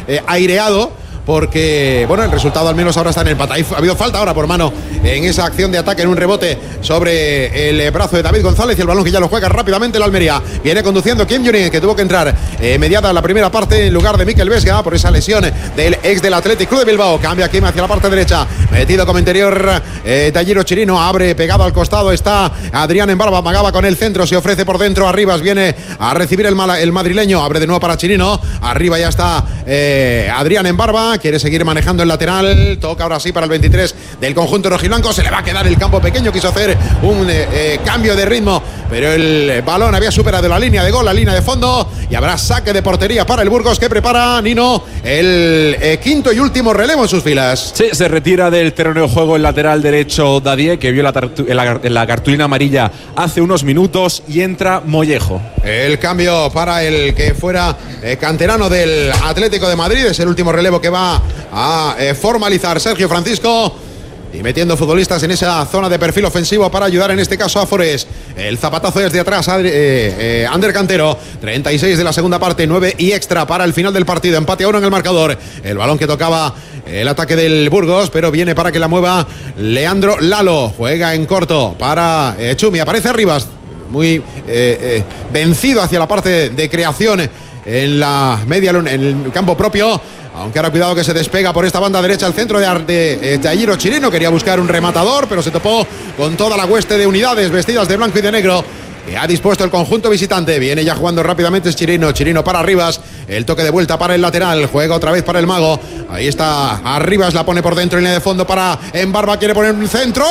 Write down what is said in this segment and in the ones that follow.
aireado, porque, bueno, el resultado al menos ahora está en empate. Ha habido falta ahora por mano en esa acción de ataque, en un rebote sobre el brazo de David González, y el balón que ya lo juega rápidamente el Almería. Viene conduciendo Kim Jong-un, que tuvo que entrar mediada la primera parte en lugar de Mikel Vesga por esa lesión del ex del Athletic Club de Bilbao. Cambia Kim hacia la parte derecha, metido como interior Talliro Chirino, abre pegado al costado, está Adrián Embarba, amagaba con el centro, se ofrece por dentro, Arribas viene a recibir el madrileño, abre de nuevo para Chirino, arriba ya está Adrián Embarba, quiere seguir manejando el lateral, toca ahora sí para el 23 del conjunto rojiblanco, se le va a quedar el campo pequeño, quiso hacer un cambio de ritmo, pero el balón había superado la línea de gol, la línea de fondo, y habrá saque de portería para el Burgos, que prepara Nino el quinto y último relevo en sus filas. Sí, se retira del terreno de juego el lateral derecho Dadie, que vio la cartulina amarilla hace unos minutos, y entra Mollejo. El cambio para el que fuera canterano del Atlético de Madrid, es el último relevo que va a formalizar Sergio Francisco, y metiendo futbolistas en esa zona de perfil ofensivo para ayudar en este caso a Forés. El zapatazo desde atrás, Ander Cantero, 36 de la segunda parte, 9 y extra para el final del partido, empate a 1 en el marcador. El balón que tocaba el ataque del Burgos, pero viene para que la mueva Leandro Lalo, juega en corto para Chumi, aparece Arribas, muy vencido hacia la parte de creación en la media, en el campo propio. Aunque ahora cuidado que se despega por esta banda derecha al centro de Talliro Chirino. Quería buscar un rematador, pero se topó con toda la hueste de unidades vestidas de blanco y de negro que ha dispuesto el conjunto visitante. Viene ya jugando rápidamente Chirino. Chirino para Arribas. El toque de vuelta para el lateral. Juega otra vez para el mago. Ahí está Arribas, la pone por dentro en línea de fondo para Embarba. Quiere poner un centro.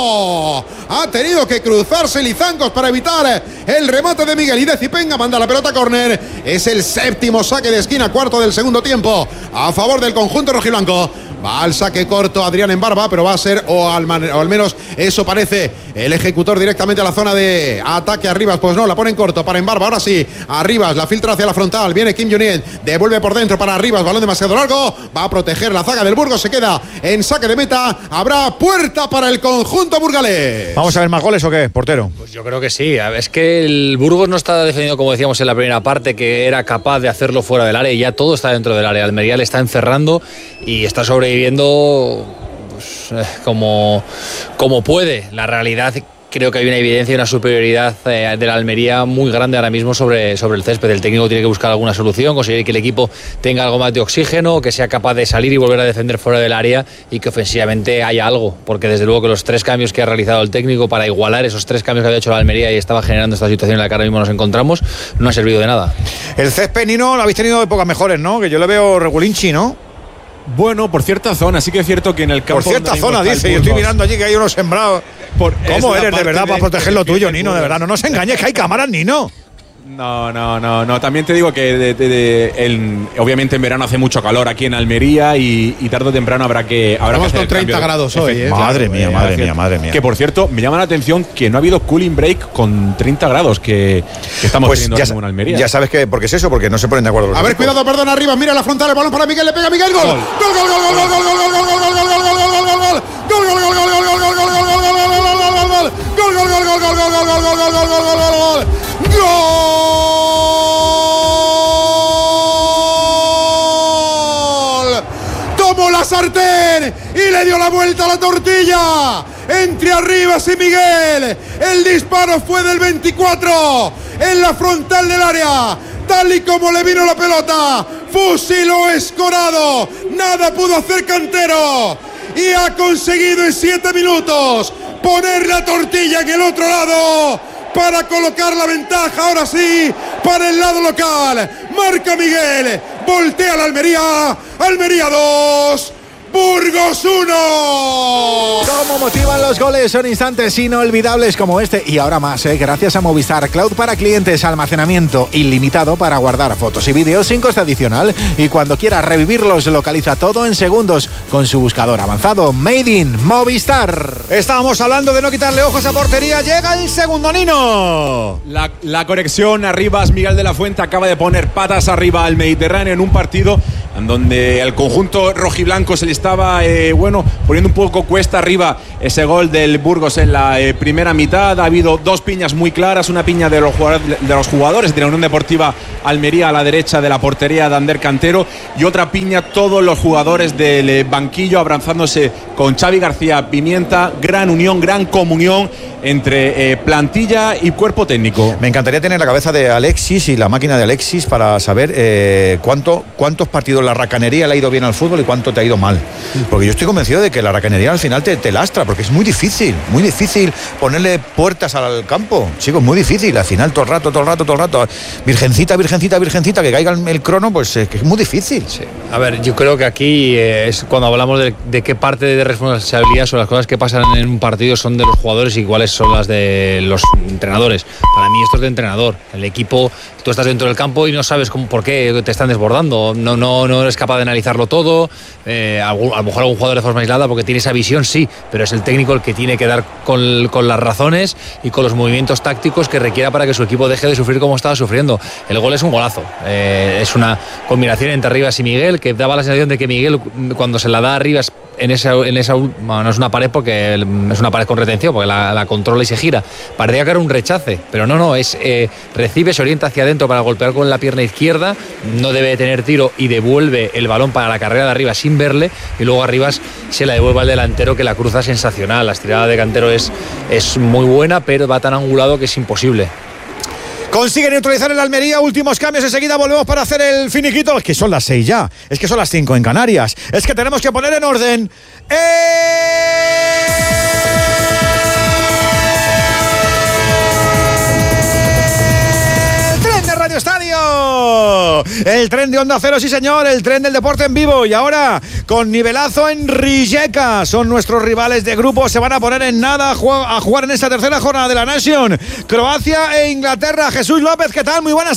Ha tenido que cruzarse Lizancos para evitar el remate de Miguel. Y Decipenga manda la pelota a córner. Es el séptimo saque de esquina, cuarto del segundo tiempo, a favor del conjunto rojiblanco. Va al saque corto Adrián Embarba, pero va a ser, o al menos eso parece, el ejecutor directamente a la zona de ataque. Arribas, pues no, la pone en corto para Embarba. Ahora sí, Arribas la filtra hacia la frontal. Viene Kim Jong-un, devuelve por dentro para Arribas. Balón demasiado largo, va a proteger la zaga del Burgos. Se queda en saque de meta. Habrá puerta para el conjunto burgalés. ¿Vamos a ver más goles o qué, portero? Pues yo creo que sí. Es que el Burgos no está defendiendo, como decíamos en la primera parte, que era capaz de hacerlo fuera del área, y ya todo está dentro del área. Almería le está encerrando y está sobreviviendo pues, como puede. La realidad, creo que hay una evidencia y una superioridad de la Almería muy grande ahora mismo sobre el césped. El técnico tiene que buscar alguna solución, conseguir que el equipo tenga algo más de oxígeno, que sea capaz de salir y volver a defender fuera del área, y que ofensivamente haya algo, porque desde luego que los 3 cambios que ha realizado el técnico para igualar esos 3 cambios que había hecho la Almería y estaba generando esta situación en la que ahora mismo nos encontramos, no ha servido de nada. El césped, Nino, lo habéis tenido épocas mejores, ¿no? Que yo le veo regulinchi, ¿no? Bueno, por cierta zona, sí que es cierto que en el campo... Por cierta zona, dice, yo estoy mirando allí que hay unos sembrados. ¿Cómo eres de verdad para proteger lo tuyo, Nino? De verdad, no nos engañes, que hay cámaras, Nino. No. También te digo que obviamente en verano hace mucho calor aquí en Almería y tarde o temprano habrá que Estamos con 30 grados hoy, Madre mía. Que por cierto, me llama la atención que no ha habido cooling break con 30 grados que estamos teniendo ahora en Almería. Ya sabes que, ¿por qué es eso? Porque no se ponen de acuerdo los equipos. Cuidado, perdón, arriba, mira la frontal, el balón para Miguel, le pega Miguel, gol. Tomó la sartén y le dio la vuelta a la tortilla entre Arribas y Miguel. El disparo fue del 24 en la frontal del área. Tal y como le vino la pelota, fusiló Escorado, nada pudo hacer Cantero, y ha conseguido en 7 minutos poner la tortilla en el otro lado para colocar la ventaja, ahora sí, para el lado local. Marca Miguel, voltea la Almería, Almería 2, Burgos 1. Cómo motivan los goles, son instantes inolvidables como este y ahora más, gracias a Movistar Cloud para clientes, almacenamiento ilimitado para guardar fotos y vídeos sin coste adicional, y cuando quieras revivirlos localiza todo en segundos con su buscador avanzado Made in Movistar. Estábamos hablando de no quitarle ojos a portería, llega el segundo, Nino. La conexión Arribas, Miguel de la Fuente acaba de poner patas arriba al Mediterráneo en un partido en donde el conjunto rojiblanco se le está estaba, poniendo un poco cuesta arriba ese gol del Burgos en la primera mitad. Ha habido dos piñas muy claras, una piña de los jugadores de la Unión Deportiva Almería a la derecha de la portería de Ander Cantero, y otra piña todos los jugadores del banquillo abrazándose con Xavi García Pimienta. Gran unión, gran comunión entre plantilla y cuerpo técnico. Me encantaría tener la cabeza de Alexis y la máquina de Alexis para saber cuántos partidos la racanería le ha ido bien al fútbol y cuánto te ha ido mal. Porque yo estoy convencido de que la racanería al final te lastra, porque es muy difícil ponerle puertas al campo. Chicos, muy difícil. Al final todo el rato. Virgencita, que caiga el crono, pues que es muy difícil. Sí. A ver, yo creo que aquí es cuando hablamos de qué parte de responsabilidad son las cosas que pasan en un partido son de los jugadores y cuáles son las de los entrenadores. Para mí esto es de entrenador. El equipo, tú estás dentro del campo y no sabes por qué te están desbordando. No eres capaz de analizarlo todo. A lo mejor algún jugador de forma aislada porque tiene esa visión, sí, pero es el técnico el que tiene que dar con las razones y con los movimientos tácticos que requiera para que su equipo deje de sufrir como estaba sufriendo. El gol es un golazo. Es una combinación entre Arribas y Miguel que daba la sensación de que Miguel, cuando se la da a Arribas en esa bueno, no es una pared porque es una pared con retención porque la controla y se gira. Parecía que era un rechace, pero no, es recibe, se orienta hacia adentro para golpear con la pierna izquierda, no debe tener tiro y devuelve el balón para la carrera de Arribas sin verle, y luego Arribas se la devuelve al delantero que la cruza sensacional. La estirada de Cantero es muy buena, pero va tan angulado que es imposible. Consigue neutralizar el Almería, últimos cambios, enseguida volvemos para hacer el finiquito. Es que son las 6 ya, es que son las 5 en Canarias, es que tenemos que poner en orden. Radio Estadio, el tren de Onda Cero, sí señor, el tren del deporte en vivo. Y ahora con nivelazo en Rijeka, son nuestros rivales de grupo, se van a poner en nada a jugar en esta tercera jornada de la Nation, Croacia e Inglaterra. Jesús López, ¿qué tal? Muy buenas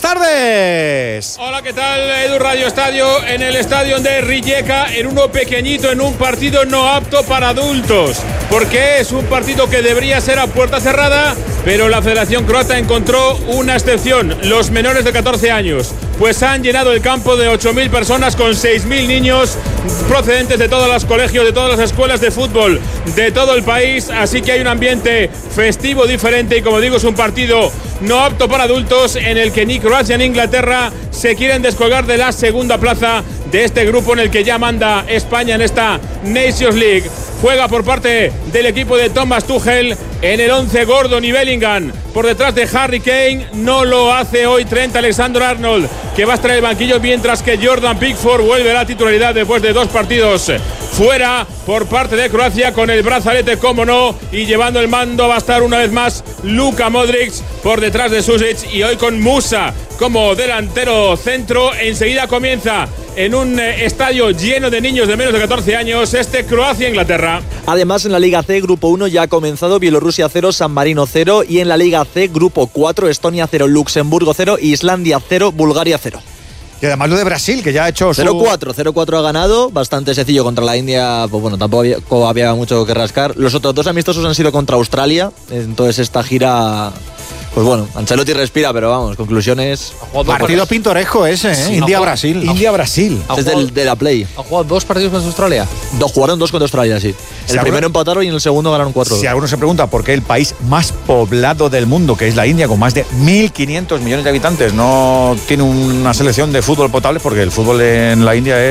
tardes. Hola, ¿qué tal? Edu Radio Estadio, en el estadio de Rijeka, en uno pequeñito, en un partido no apto para adultos, porque es un partido que debería ser a puerta cerrada, pero la Federación Croata encontró una excepción: los menores de 14 años, pues han llenado el campo de 8.000 personas con 6.000 niños procedentes de todos los colegios, de todas las escuelas de fútbol de todo el país, así que hay un ambiente festivo diferente y, como digo, es un partido no apto para adultos en el que ni Croacia ni Inglaterra se quieren descolgar de la segunda plaza de este grupo en el que ya manda España en esta Nations League. Juega por parte del equipo de Thomas Tuchel en el 11 Gordon y Bellingham por detrás de Harry Kane. No lo hace hoy Trent Alexander-Arnold, que va a estar en el banquillo, mientras que Jordan Pickford vuelve a la titularidad después de 2 partidos fuera por parte de Croacia, con el brazalete, como no, y llevando el mando va a estar una vez más Luka Modric por detrás de Susic, y hoy con Musa como delantero centro. Enseguida comienza en un estadio lleno de niños de menos de 14 años este Croacia-Inglaterra. Además, en la Liga C, Grupo 1 ya ha comenzado: Bielorrusia 0, San Marino 0, y en la Liga C, Grupo 4, Estonia 0, Luxemburgo 0, Islandia 0, Bulgaria 0. Y además lo de Brasil, que ya ha hecho 0-4 ha ganado, bastante sencillo contra la India, pues bueno, tampoco había mucho que rascar. Los otros 2 amistosos han sido contra Australia, entonces esta gira, pues bueno, Ancelotti respira, pero vamos, conclusiones. Partido pintoresco ese, sí, India-Brasil. India-Brasil. Es de la Play. ¿Ha jugado 2 partidos contra Australia? Jugaron 2 contra Australia, sí. El primero empataron y en el segundo ganaron 4. Si alguno se pregunta por qué el país más poblado del mundo, que es la India, con más de 1.500 millones de habitantes, no tiene una selección de fútbol potable, porque el fútbol en la India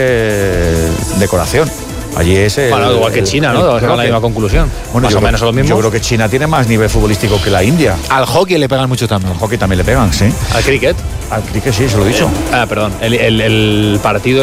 es decoración. Allí es igual que China, ¿no? Con la misma conclusión. Bueno, más o menos lo mismo. Yo creo que China tiene más nivel futbolístico que la India. Al hockey le pegan mucho también. Al hockey también le pegan, sí. ¿Al cricket? Al cricket sí, se lo he dicho. Perdón. El partido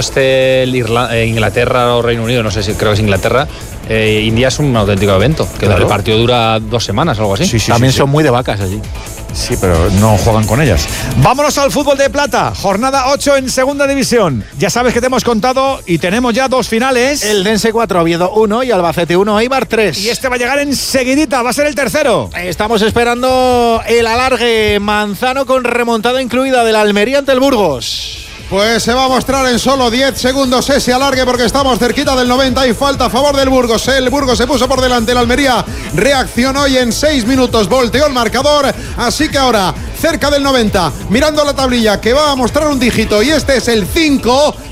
Inglaterra o Reino Unido, no sé si creo que es Inglaterra. India es un auténtico evento. Que claro. El partido dura 2 semanas o algo así. Sí, también son muy de vacas allí. Sí, pero no juegan con ellas. Vámonos al fútbol de plata. Jornada 8 en segunda división. Ya sabes que te hemos contado y tenemos ya 2 finales. El Dense 4, Oviedo 1 y Albacete 1, Eibar 3. Y este va a llegar enseguidita, va a ser el tercero. Estamos esperando el alargue Manzano con remontada incluida de la Almería ante el Burgos. Pues se va a mostrar en solo 10 segundos ese alargue, porque estamos cerquita del 90 y falta a favor del Burgos. El Burgos se puso por delante, el Almería reaccionó y en 6 minutos volteó el marcador. Así que ahora, cerca del 90, mirando la tablilla que va a mostrar un dígito, y este es el 5,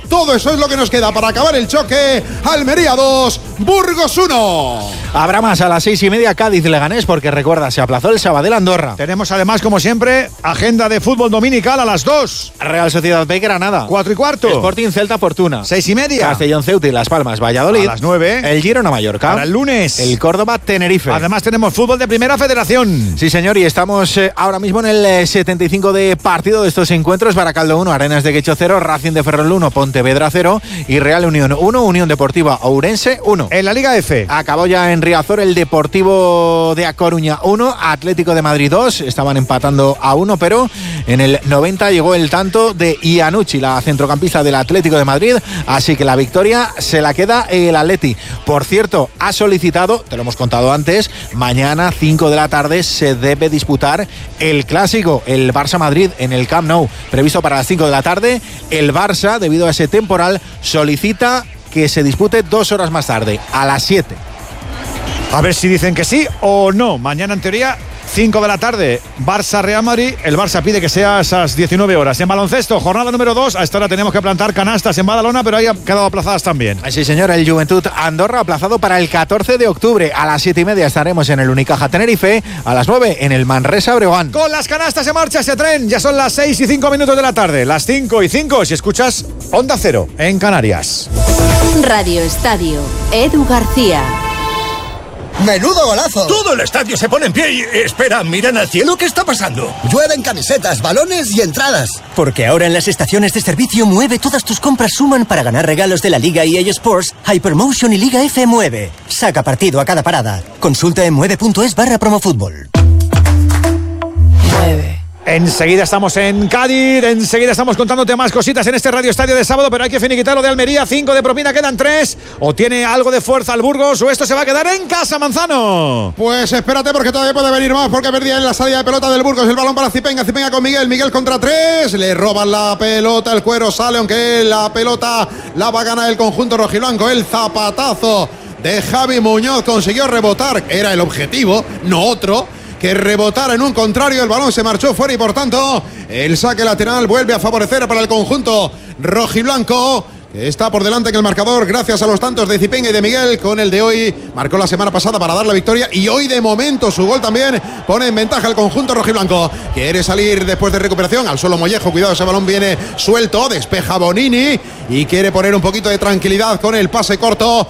Todo eso es lo que nos queda para acabar el choque. Almería 2, Burgos 1. Habrá más a las 6:30 Cádiz-Leganés, porque recuerda, se aplazó el Sabadell-Andorra. Tenemos además, como siempre, agenda de fútbol dominical a las 2. Real Sociedad B Granada. 4:15. Sporting Celta Fortuna. 6:30. Castellón Ceuta y Las Palmas Valladolid. A las 9. El Girona Mallorca. Para el lunes. El Córdoba Tenerife. Además tenemos fútbol de Primera Federación. Sí, señor, y estamos ahora mismo en el 75 de partido de estos encuentros. Baracaldo 1, Arenas de Quecho 0, Racing de Ferrol 1, Pontevedra 0 y Real Unión 1, Unión Deportiva Ourense 1. En la Liga F. Acabó ya en Riazor el Deportivo de A Coruña 1, Atlético de Madrid 2. Estaban empatando a 1, pero en el 90 llegó el tanto de Iannucci, la centrocampista del Atlético de Madrid. Así que la victoria se la queda el Atleti. Por cierto, ha solicitado, te lo hemos contado antes, mañana 5 de la tarde se debe disputar el clásico, el Barça-Madrid en el Camp Nou, previsto para las 5 de la tarde. El Barça, debido a ese temporal, solicita que se dispute 2 horas más tarde, a las 7. A ver si dicen que sí o no. Mañana, en teoría, 5 de la tarde, Barça-Real Madrid. El Barça pide que sea a esas 19 horas. En baloncesto, jornada número 2. A esta hora tenemos que plantar canastas en Badalona, pero ahí han quedado aplazadas también. Sí, señor, el Juventud Andorra aplazado para el 14 de octubre. A las 7:30 estaremos en el Unicaja Tenerife. A las 9 en el Manresa Breogán. Con las canastas se marcha ese tren. Ya son las 6:05 de la tarde. Las 5:05 si escuchas Onda Cero en Canarias. Radio Estadio, Edu García. ¡Menudo golazo! Todo el estadio se pone en pie y... Espera, miran al cielo, ¿qué está pasando? Llueven camisetas, balones y entradas. Porque ahora en las estaciones de servicio Mueve todas tus compras suman para ganar regalos de la Liga EA Sports, Hypermotion y Liga F Mueve. Saca partido a cada parada. Consulta en mueve.es/promofútbol. Mueve. Enseguida estamos en Cádiz, enseguida estamos contándote más cositas en este Radio Estadio de sábado, pero hay que finiquitar lo de Almería. 5 de propina, quedan 3. O tiene algo de fuerza el Burgos, o esto se va a quedar en casa, Manzano. Pues espérate, porque todavía puede venir más, porque perdía en la salida de pelota del Burgos el balón para Zipenga. Zipenga con Miguel contra 3. Le roban la pelota, el cuero sale, aunque la pelota la va a ganar el conjunto rojiblanco. El zapatazo de Javi Muñoz consiguió rebotar, era el objetivo, no otro, que rebotara en un contrario. El balón se marchó fuera y por tanto el saque lateral vuelve a favorecer para el conjunto rojiblanco, que está por delante en el marcador gracias a los tantos de Zipenga y de Miguel. Con el de hoy marcó la semana pasada para dar la victoria, y hoy de momento su gol también pone en ventaja el conjunto rojiblanco. Quiere salir después de recuperación al suelo Mollejo, cuidado, ese balón viene suelto, despeja Bonini y quiere poner un poquito de tranquilidad con el pase corto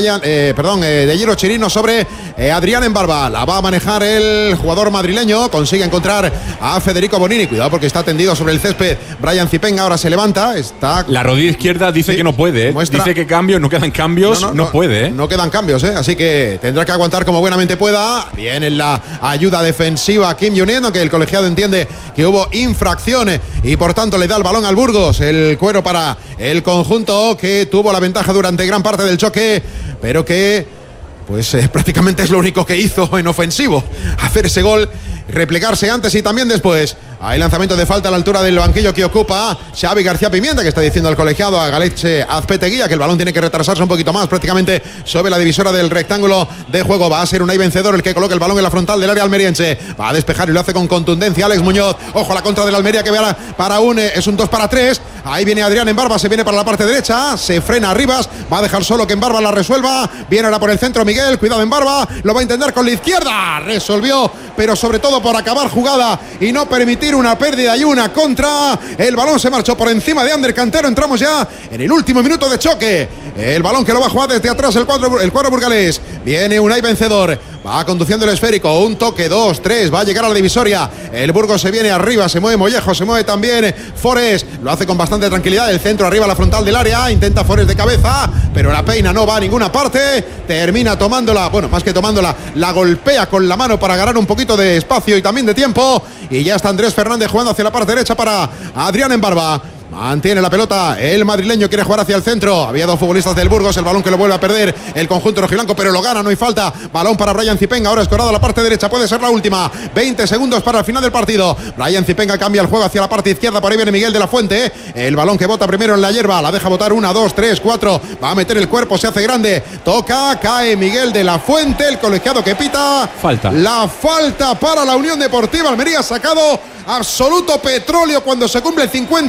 de Giro Chirino sobre Adrián Embarba. La va a manejar el jugador madrileño, consigue encontrar a Federico Bonini, cuidado porque está tendido sobre el césped Brian Zipenga. Ahora se levanta, está la rodilla izquierda, dice que no puede, dice que cambios, no quedan cambios, no puede. No quedan cambios, así que tendrá que aguantar como buenamente pueda. Bien en la ayuda defensiva Kim Jong-un, aunque el colegiado entiende que hubo infracciones y por tanto le da el balón al Burgos. El cuero para el conjunto que tuvo la ventaja durante gran parte del choque, pero que pues prácticamente es lo único que hizo en ofensivo, hacer ese gol, replegarse antes y también después. Hay lanzamiento de falta a la altura del banquillo que ocupa Xavi García Pimienta, que está diciendo al colegiado, a Galeche Azpeteguía, que el balón tiene que retrasarse un poquito más, prácticamente sobre la divisora del rectángulo de juego. Va a ser Unai Vencedor el que coloca el balón en la frontal del área almeriense. Va a despejar y lo hace con contundencia Alex Muñoz. Ojo a la contra de la Almería, que va para es un 2-3. Ahí viene Adrián Embarba, se viene para la parte derecha, se frena Rivas, va a dejar solo que Embarba la resuelva. Viene ahora por el centro Miguel, cuidado Embarba, lo va a intentar con la izquierda. Resolvió, pero sobre todo por acabar jugada y no permitir una pérdida y una contra. El balón se marchó por encima de Ander Cantero. Entramos ya en el último minuto de choque. El balón que lo va a jugar desde atrás el cuadro burgalés. Viene Unai Vencedor, va conduciendo el esférico, un toque, 2, 3, va a llegar a la divisoria. El Burgos se viene arriba, se mueve Mollejo, se mueve también Forés, lo hace con bastante tranquilidad. El centro arriba, la frontal del área, intenta Forés de cabeza, pero la peina no va a ninguna parte. Termina tomándola, bueno, más que tomándola, la golpea con la mano para ganar un poquito de espacio y también de tiempo. Y ya está Andrés Fernández jugando hacia la parte derecha para Adrián Embarba. Mantiene la pelota, el madrileño quiere jugar hacia el centro. Había dos futbolistas del Burgos, el balón que lo vuelve a perder el conjunto rojiblanco, pero lo gana, no hay falta. Balón para Brian Zipenga, ahora escorado a la parte derecha, puede ser la última. 20 segundos para el final del partido. Brian Zipenga cambia el juego hacia la parte izquierda, por ahí viene Miguel de la Fuente. El balón que bota primero en la hierba, la deja botar 1, 2, 3, 4. Va a meter el cuerpo, se hace grande, toca, cae Miguel de la Fuente, el colegiado que pita. Falta. La falta para la Unión Deportiva Almería, sacado absoluto petróleo cuando se cumple el 50.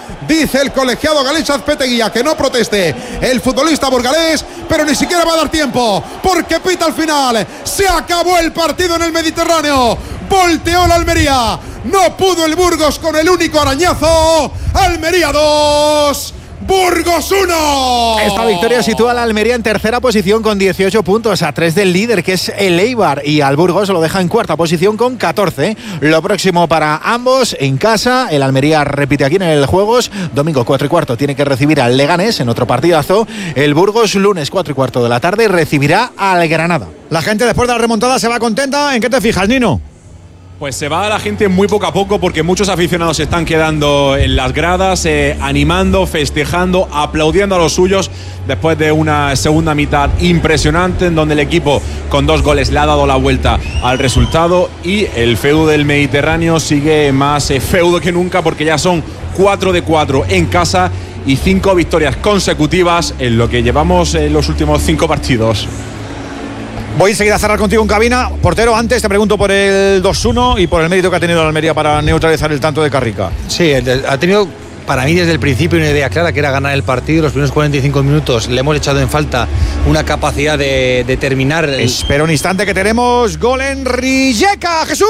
Dice el colegiado Galech Azpeteguía que no proteste el futbolista burgalés, pero ni siquiera va a dar tiempo, porque pita al final. Se acabó el partido en el Mediterráneo. Volteó la Almería. No pudo el Burgos con el único arañazo. Almería 2. Burgos 1. Esta victoria sitúa a la Almería en tercera posición con 18 puntos, a 3 del líder, que es el Eibar, y al Burgos lo deja en cuarta posición con 14. Lo próximo para ambos en casa. El Almería repite aquí en el Juegos. Domingo 4:15 tiene que recibir al Leganés en otro partidazo. El Burgos lunes 4:15 de la tarde recibirá al Granada. La gente después de la remontada se va contenta. ¿En qué te fijas, Nino? Pues se va la gente muy poco a poco, porque muchos aficionados se están quedando en las gradas, animando, festejando, aplaudiendo a los suyos después de una segunda mitad impresionante en donde el equipo con 2 goles le ha dado la vuelta al resultado, y el feudo del Mediterráneo sigue más feudo que nunca, porque ya son 4 de 4 en casa y 5 victorias consecutivas en lo que llevamos en los últimos 5 partidos. Voy enseguida a cerrar contigo en cabina. Portero, antes te pregunto por el 2-1 y por el mérito que ha tenido la Almería para neutralizar el tanto de Carrica. Sí, ha tenido para mí desde el principio una idea clara, que era ganar el partido. Los primeros 45 minutos le hemos echado en falta una capacidad de terminar. Espera un instante que tenemos gol en Rijeka, Jesús.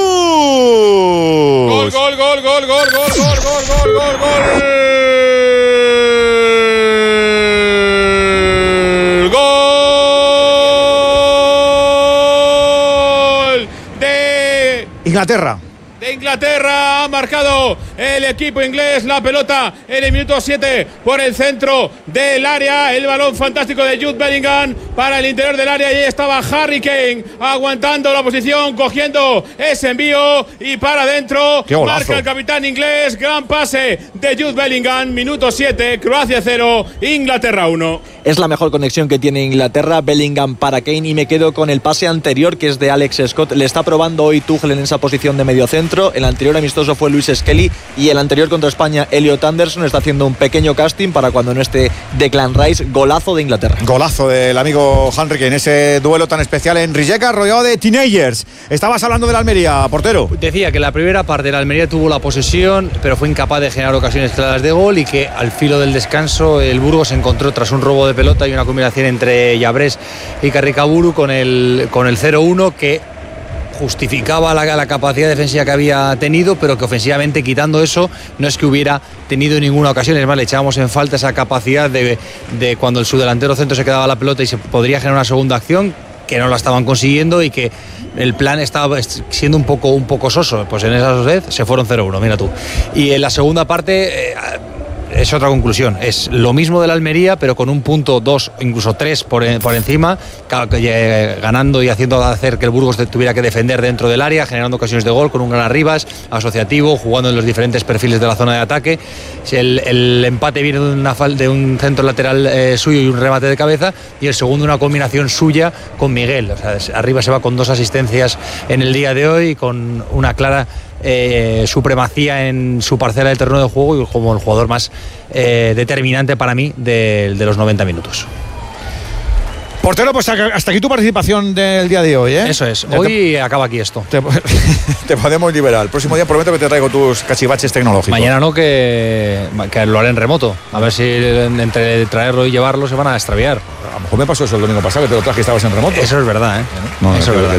Gol, gol, gol, gol, gol, gol, gol, gol, gol, gol, gol. Inglaterra. De Inglaterra ha marcado el equipo inglés. La pelota en el minuto 7 por el centro del área. El balón fantástico de Jude Bellingham para el interior del área. Y ahí estaba Harry Kane aguantando la posición, cogiendo ese envío y para adentro. Marca el capitán inglés. Gran pase de Jude Bellingham. Minuto 7, Croacia 0, Inglaterra 1. Es la mejor conexión que tiene Inglaterra, Bellingham para Kane, y me quedo con el pase anterior, que es de Alex Scott. Le está probando hoy Tuchel en esa posición de mediocentro. El anterior amistoso fue Luis Skelly, y el anterior contra España, Elliot Anderson. Está haciendo un pequeño casting para cuando no esté Declan Rice. Golazo de Inglaterra. Golazo del amigo Henry Kane, ese duelo tan especial en Rijeka, rodeado de teenagers. Estabas hablando de la Almería, portero. Decía que la primera parte de la Almería tuvo la posesión, pero fue incapaz de generar ocasiones claras de gol, y que al filo del descanso el Burgos se encontró tras un robo de pelota y una combinación entre Llabrés y Carricaburu con el 0-1, que justificaba la capacidad defensiva que había tenido, pero que ofensivamente, quitando eso, no es que hubiera tenido ninguna ocasión. Es más, le echábamos en falta esa capacidad de cuando su delantero centro se quedaba la pelota y se podría generar una segunda acción, que no la estaban consiguiendo, y que el plan estaba siendo un poco soso. Pues en esa vez se fueron 0-1, mira tú. Y en la segunda parte es otra conclusión, es lo mismo de la Almería, pero con un punto, 2, incluso 3 por encima, ganando y hacer que el Burgos tuviera que defender dentro del área, generando ocasiones de gol, con un gran Arribas asociativo, jugando en los diferentes perfiles de la zona de ataque. El empate viene de un centro lateral suyo y un remate de cabeza, y el segundo una combinación suya con Miguel. O sea, Arribas se va con 2 asistencias en el día de hoy, con una clara supremacía en su parcela del terreno de juego, y como el jugador más determinante para mí de los 90 minutos. Portero, pues hasta aquí tu participación del día de hoy, ¿eh? Eso es, hoy acaba aquí esto. Te podemos liberar. El próximo día prometo que te traigo tus cachivaches tecnológicos. Mañana no, que lo haré en remoto. A ver si entre traerlo y llevarlo se van a extraviar. A lo mejor me pasó eso el domingo pasado, que te lo traje y estabas en remoto. Eso es verdad, ¿eh? No, eso es verdad.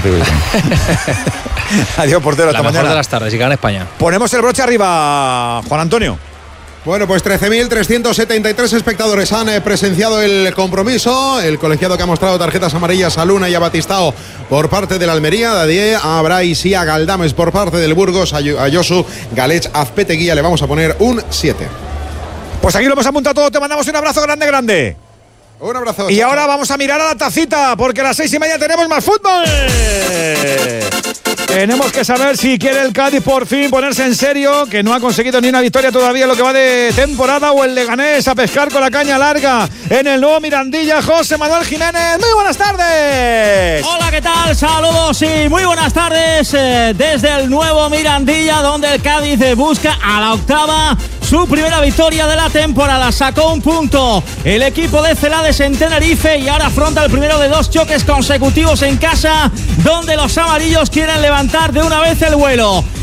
Adiós, portero, hasta mañana. La mejor de las tardes, y gana España. Ponemos el broche arriba, Juan Antonio. Bueno, pues 13.373 espectadores han presenciado el compromiso. El colegiado que ha mostrado tarjetas amarillas a Luna y a Batistao por parte de la Almería, Dadié, a Brais y a Galdames por parte del Burgos, a Josu Galech Azpeteguía le vamos a poner un 7. Pues aquí lo hemos apuntado todo, te mandamos un abrazo grande. Un abrazo. Y ahora vamos a mirar a la tacita, porque a las 6:30 tenemos más fútbol. Tenemos que saber si quiere el Cádiz por fin ponerse en serio, que no ha conseguido ni una victoria todavía en lo que va de temporada, o el Leganés a pescar con la caña larga en el nuevo Mirandilla. José Manuel Jiménez, muy buenas tardes. Hola, ¿qué tal? Saludos y muy buenas tardes desde el nuevo Mirandilla, donde el Cádiz busca a la octava su primera victoria de la temporada. Sacó un punto el equipo de Celades en Tenerife, y ahora afronta el primero de 2 choques consecutivos en casa, donde los amarillos quieren levantar de una vez el vuelo.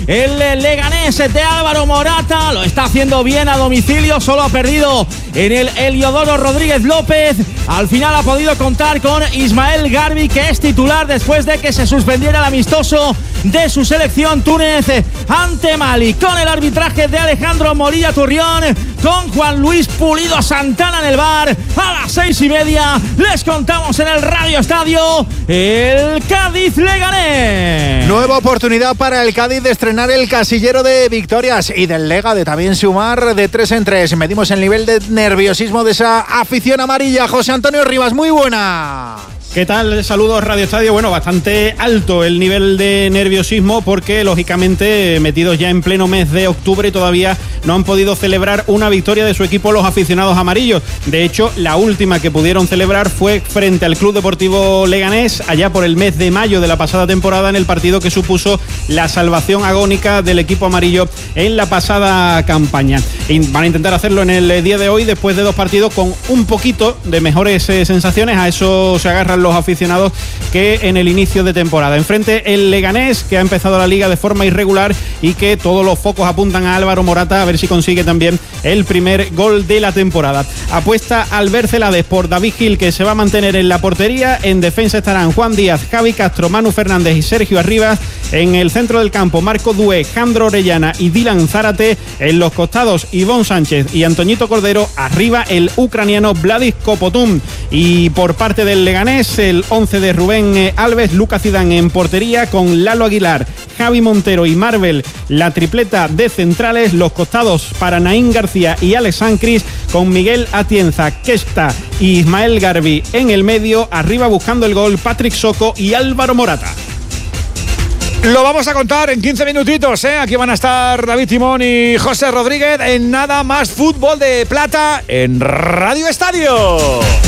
el Leganés de Álvaro Morata. Lo está haciendo bien a domicilio, solo ha perdido en el Heliodoro Rodríguez López. Al final ha podido contar con Ismael Garbi, que es titular después de que se suspendiera el amistoso de su selección Túnez ante Mali, con el arbitraje de Alejandro Morilla Turrión, con Juan Luis Pulido Santana en el bar. A las 6:30 les contamos en el Radio Estadio el Cádiz-Leganés. Nueva oportunidad para el Cádiz de estrenar el casillero de victorias y del Lega de también sumar de 3 en 3. Medimos el nivel de nerviosismo de esa afición amarilla. José Antonio Rivas, muy buena. ¿Qué tal? Saludos, Radio Estadio. Bueno, bastante alto el nivel de nerviosismo porque, lógicamente, metidos ya en pleno mes de octubre, todavía no han podido celebrar una victoria de su equipo los aficionados amarillos. De hecho, la última que pudieron celebrar fue frente al Club Deportivo Leganés, allá por el mes de mayo de la pasada temporada, en el partido que supuso la salvación agónica del equipo amarillo en la pasada campaña. Y van a intentar hacerlo en el día de hoy, después de 2 partidos con un poquito de mejores sensaciones. A eso se agarran los aficionados que en el inicio de temporada. Enfrente el Leganés, que ha empezado la liga de forma irregular y que todos los focos apuntan a Álvaro Morata a ver si consigue también el primer gol de la temporada. Apuesta Albert Celades por David Gil, que se va a mantener en la portería. En defensa estarán Juan Díaz, Javi Castro, Manu Fernández y Sergio Arribas. En el centro del campo, Marco Dué, Jandro Orellana y Dylan Zárate. En los costados, Ivón Sánchez y Antoñito Cordero. Arriba el ucraniano Vladis Kopotum. Y por parte del Leganés, el 11 de Rubén Alves, Lucas Zidane en portería, con Lalo Aguilar, Javi Montero y Marvel, la tripleta de centrales. Los costados para Naín García y Alex Sancris, con Miguel Atienza, Kesta y Ismael Garbi en el medio. Arriba buscando el gol, Patrick Soco y Álvaro Morata. Lo vamos a contar en 15 minutitos, ¿eh? Aquí van a estar David Timón y José Rodríguez en nada más fútbol de plata en Radio Estadio.